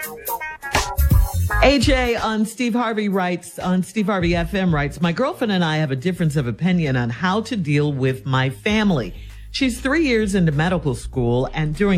AJ on Steve Harvey FM writes, my girlfriend and I have a difference of opinion on how to deal with my family. She's 3 years into medical school, and during